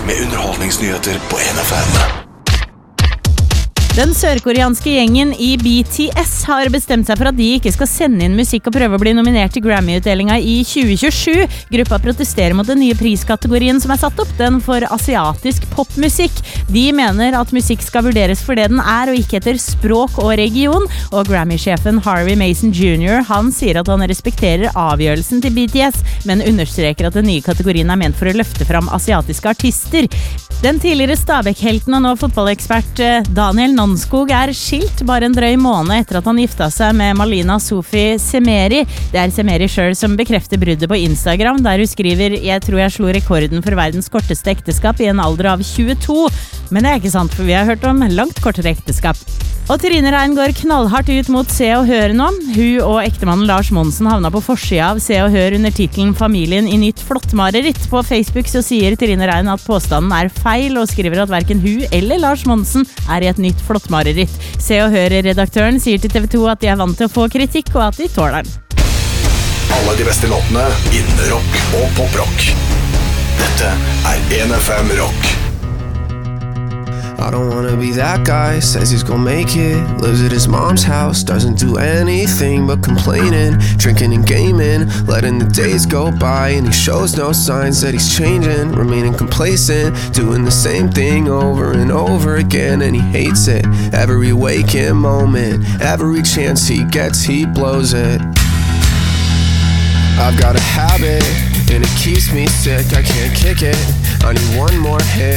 med underholdningsnyheter på NFM. Den sørkoreanske gjengen i BTS har bestemt seg for at de ikke skal sende inn musikk og prøve å bli nominert til Grammy-utdelinga i 2027. Gruppa protesterer mot den nye priskategorien som er satt opp, den for asiatisk popmusikk. De mener at musikk skal vurderes for det den er, og ikke etter språk og region. Og Grammy-sjefen Harvey Mason Jr. han sier at han respekterer avgjørelsen til BTS, men understreker at den nye kategorien er ment for å løfte fram asiatiske artister. Den tidligere Stabæk-helten og nå fotballekspert Daniel Nonskog er skilt bare en drøy måned etter at han gifta seg med Malina Sofi Semeri. Det er Semeri selv som bekrefter bruddet på Instagram, der hun skriver «Jeg tror jeg slo rekorden for verdens korteste ekteskap i en alder av 22». Men det er ikke sant, for vi har hørt om langt kortere ekteskap. Og Trine Rein går knallhardt ut mot Se og Hør nå. Hun og ektemannen Lars Monsen havna på forsida av Se og Hør under titelen Familien i nytt flottmareritt. På Facebook så sier Trine Rein at påstanden er feil, og skriver at hverken hun eller Lars Monsen er i et nytt flottmareritt. Se og Hør-redaktøren sier til TV 2 at de er vant til å få kritikk, og at de tåler den. Alle de beste låtene innen rock og poprock. Dette er NFM Rock. I don't wanna be that guy, says he's gonna make it. Lives at his mom's house, doesn't do anything but complaining. Drinking and gaming, letting the days go by. And he shows no signs that he's changing. Remaining complacent, doing the same thing over and over again. And he hates it, every waking moment. Every chance he gets, he blows it. I've got a habit, and it keeps me sick, I can't kick it. I need one more hit